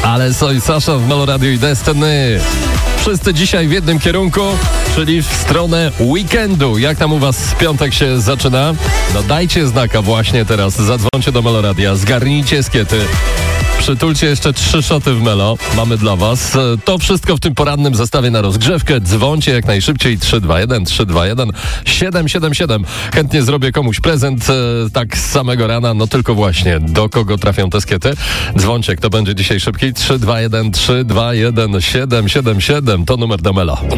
Ale Soy Sasha w Melo Radio i Destiny. Wszyscy dzisiaj w jednym kierunku, czyli w stronę weekendu. Jak tam u was piątek się zaczyna? No dajcie znaka właśnie teraz. Zadzwońcie do Melo Radia, zgarnijcie skiety. Przytulcie jeszcze 3 szoty w Melo. Mamy dla was. To wszystko w tym porannym zestawie na rozgrzewkę. Dzwońcie jak najszybciej. 321 777. Chętnie zrobię komuś prezent tak z samego rana. No tylko właśnie, do kogo trafią te skiety? Dzwońcie, kto będzie dzisiaj szybki. 321 777. To numer do Melo.